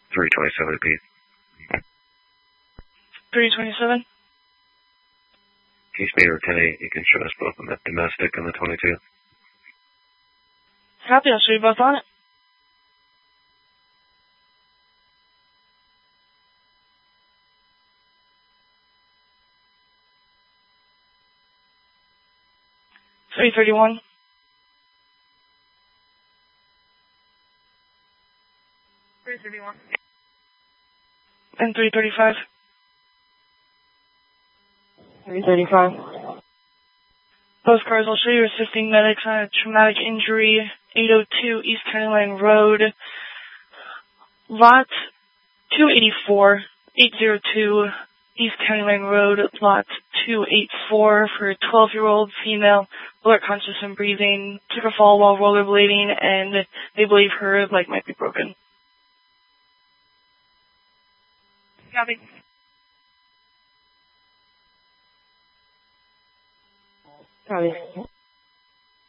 327 repeat. 327. East Meter 10-8, you can show us both on the domestic and the 22. Copy, I'll show you both on it. $331. $331. And $335. $335. Both cars will show you assisting medics on a traumatic injury, 802 East County Line Road, lot 284, 802 East County Line Road, lot 284 for a 12-year-old female, alert, conscious and breathing, took a fall while rollerblading, and they believe her leg might be broken. Copy. Copy.